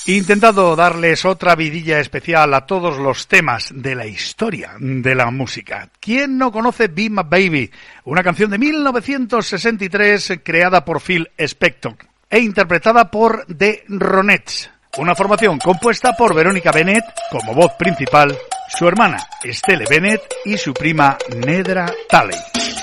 Intentado darles otra vidilla especial a todos los temas de la historia de la música. ¿Quién no conoce Be My Baby? Una canción de 1963 creada por Phil Spector e interpretada por The Ronettes. Una formación compuesta por Veronica Bennett como voz principal, su hermana Estelle Bennett y su prima Nedra Talley.